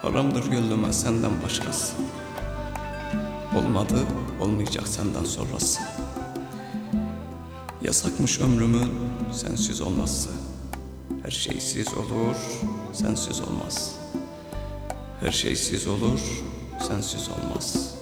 Haramdır gönlüme senden başkası. Olmadı, olmayacak senden sonrası. Yasakmış ömrümün sensiz olması. Her şeysiz olur, sensiz olmaz. Her şeysiz olur, sensiz olmaz.